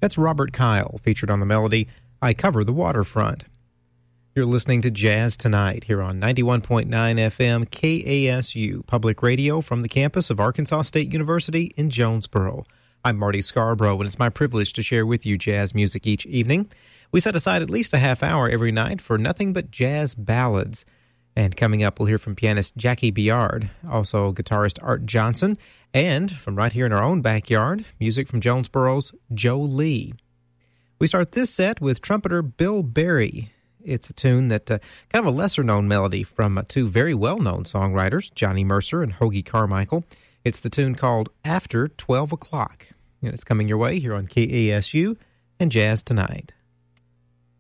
That's Robert Kyle, featured on the melody, I Cover the Waterfront. You're listening to Jazz Tonight here on 91.9 FM KASU, public radio from the campus of Arkansas State University in Jonesboro. I'm Marty Scarborough, and it's my privilege to share with you jazz music each evening. We set aside at least a half hour every night for nothing but jazz ballads. And coming up, we'll hear from pianist Jackie Biard, also guitarist Art Johnson, and from right here in our own backyard, music from Jonesboro's Joe Lee. We start this set with trumpeter Bill Berry. It's a tune that kind of a lesser-known melody from two very well-known songwriters, Johnny Mercer and Hoagy Carmichael. It's the tune called After 12 O'Clock. And it's coming your way here on KASU and Jazz Tonight.